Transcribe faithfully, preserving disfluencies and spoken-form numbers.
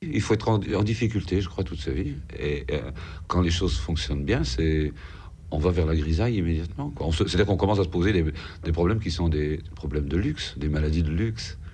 il faut être en, en difficulté, je crois, toute sa vie. Et euh, quand les choses fonctionnent bien, c'est on va vers la grisaille immédiatement, quoi. On se- C'est-à-dire qu'on commence à se poser des, des problèmes qui sont des problèmes de luxe, des maladies de luxe.